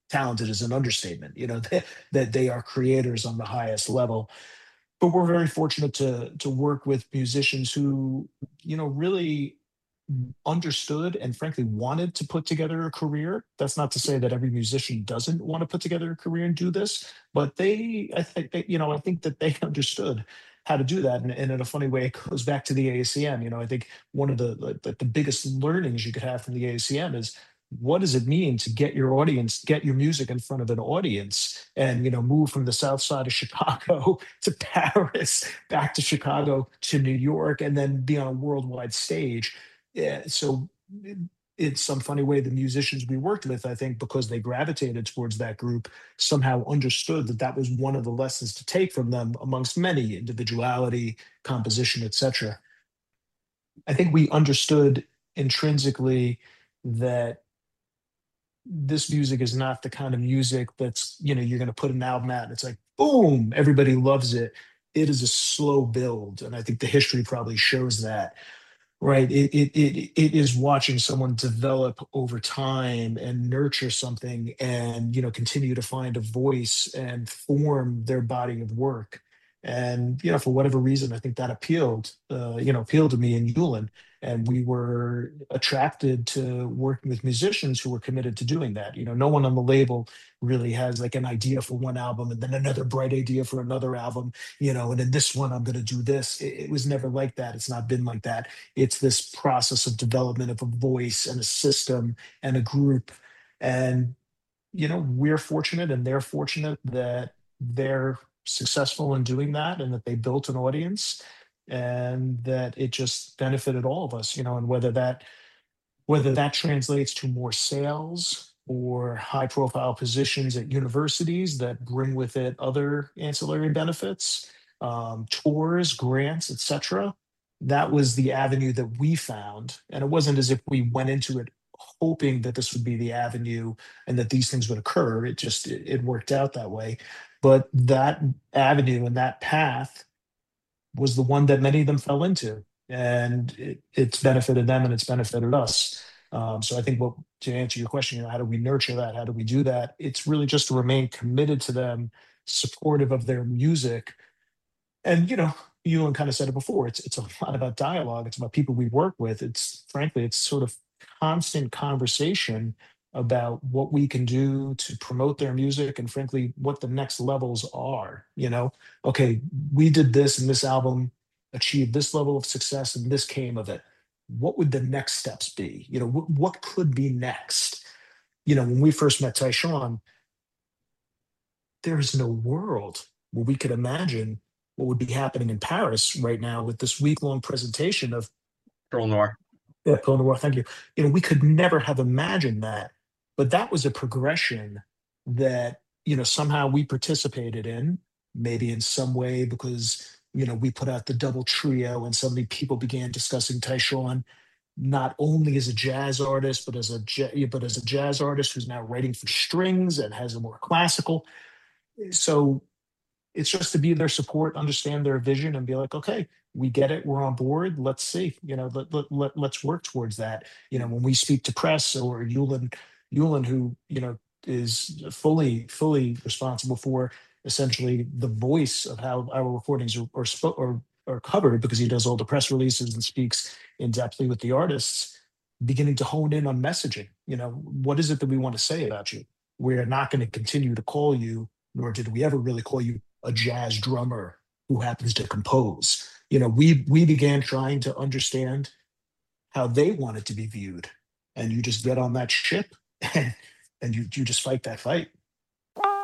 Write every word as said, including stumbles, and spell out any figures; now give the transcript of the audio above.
talented is an understatement. You know, that, that they are creators on the highest level. But we're very fortunate to to work with musicians who, you know, really understood and frankly wanted to put together a career. That's not to say that every musician doesn't want to put together a career and do this, but they, I think, they, you know, I think that they understood how to do that. And, and in a funny way, it goes back to the A C M. You know, I think one of the the, the biggest learnings you could have from the A C M is what does it mean to get your audience, get your music in front of an audience, and you know, move from the South Side of Chicago to Paris, back to Chicago to New York, and then be on a worldwide stage. Yeah, so in in some funny way, the musicians we worked with, I think, because they gravitated towards that group, somehow understood that that was one of the lessons to take from them, amongst many: individuality, composition, et cetera. I think we understood intrinsically that this music is not the kind of music that's, you know, you're going to put an album out and it's like, boom, everybody loves it. It is a slow build. And I think the history probably shows that. Right. It, it it it is watching someone develop over time and nurture something and, you know, continue to find a voice and form their body of work. And, you know, for whatever reason, I think that appealed, uh, you know, appealed to me and Yulin. And we were attracted to working with musicians who were committed to doing that. You know, no one on the label really has like an idea for one album and then another bright idea for another album, you know, and in this one, I'm going to do this. It, it was never like that. It's not been like that. It's this process of development of a voice and a system and a group. And, you know, we're fortunate and they're fortunate that they're successful in doing that and that they built an audience and that it just benefited all of us, you know, and whether that whether that translates to more sales or high profile positions at universities that bring with it other ancillary benefits, um, tours, grants, et cetera. That was the avenue that we found. And it wasn't as if we went into it hoping that this would be the avenue and that these things would occur. It just it, it worked out that way. But that avenue and that path was the one that many of them fell into, and it, it's benefited them and it's benefited us. Um, so I think what to answer your question, you know, how do we nurture that? How do we do that? It's really just to remain committed to them, supportive of their music, and you know, Ewan kind of said it before. It's it's a lot about dialogue. It's about people we work with. It's frankly, it's sort of constant conversation about what we can do to promote their music and frankly what the next levels are. You know, okay, we did this and this album achieved this level of success and this came of it. What would the next steps be? You know, what, what could be next? You know, when we first met Tyshawn, there is no world where we could imagine what would be happening in Paris right now with this week long presentation of Pearl Noir. yeah, Pill Noir. Thank you. You know, we could never have imagined that, but that was a progression that you know somehow we participated in, maybe in some way because you know we put out the double trio, and suddenly people began discussing Tyshawn not only as a jazz artist, but as a ja- but as a jazz artist who's now writing for strings and has a more classical. So it's just to be their support, understand their vision, and be like, okay, we get it, we're on board. Let's see, you know, let, let, let let's work towards that. You know, when we speak to press or Yulin, Yulin, who you know is fully fully responsible for essentially the voice of how our recordings are are, spo- are, are covered because he does all the press releases and speaks in depthly with the artists, beginning to hone in on messaging. You know, what is it that we want to say about you? We're not going to continue to call you, nor did we ever really call you a jazz drummer who happens to compose. You know, we we began trying to understand how they wanted to be viewed, and you just get on that ship and and you you just fight that fight.